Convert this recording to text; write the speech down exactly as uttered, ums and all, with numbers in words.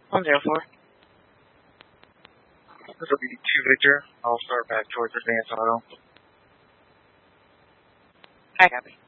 One zero four. This will be two Victor. I'll start back towards advance auto. I copy.